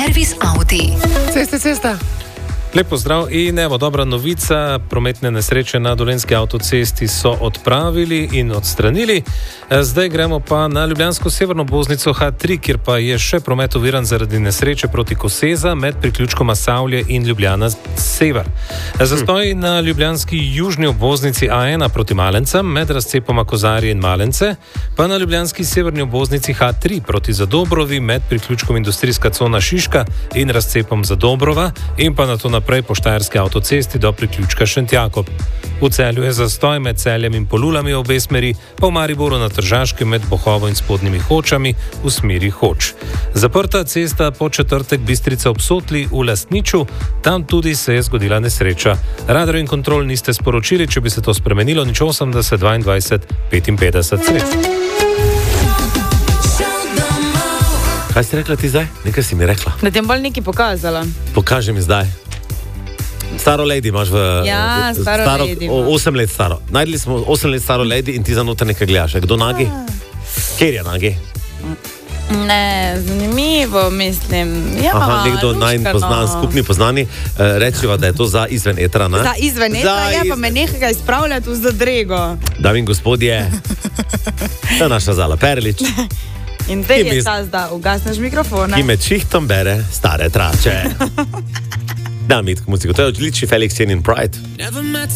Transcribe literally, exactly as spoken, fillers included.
Servis Audi. Cesta, cesta. Lep pozdrav in evo dobra novica, prometne nesreče na Dolenjski avtocesti so odpravili in odstranili. Zdaj gremo pa na ljubljansko severno obvoznico H tri, kjer pa je še promet oviran zaradi nesreče proti Koseza med priključkoma Savlje in Ljubljana sever. Zastoj na ljubljanski južni obvoznici A ena proti Malencem med razcepoma Kozarje in Malence, pa na ljubljanski severni obvoznici H tri proti Zadobrovi med priključkom industrijska cona Šiška in razcepom Zadobrova in pa na to naprej po Štajerski avtocesti do priključka Šentjakob. V Celju je zastoj med Celjem in Polulami v obe smeri, pa v Mariboru na Tržaškem med Bohovo in Spodnjimi Hočami v smeri Hoč. Zaprta cesta po četrtek Bistrica ob Sotli v Lastniču, tam tudi se je zgodila nesreča. Radar in kontrol niste sporočili, če bi se to spremenilo, nič osemdeset dvaindvajset petinpetdeset sredstv. Kaj si rekla ti zdaj? Nekaj si mi rekla. Da ti bom bolj nekaj pokazala. Pokaži mi zdaj. Staro lady imaš v... Ja, staro, staro lady. osem let staro. Najdli smo osem let staro lady in ti za noter nekaj gledaš. Kdo nagi? Kjer je nagi? Ne, zanimivo, mislim. Ja, Aha, nekdo najn poznan, skupni poznani. Rečiva, da je to za izven etra, ne? Za izven etra, je pa me nekaj izpravljati v zadrego. Dame in gospodje, to je naša Zala Perlič. In te je čas, da ugasneš mikrofone. Ki med šihtom bere stare trače. Da, Mitko muziko, to je odlični Felix Jen in Pride.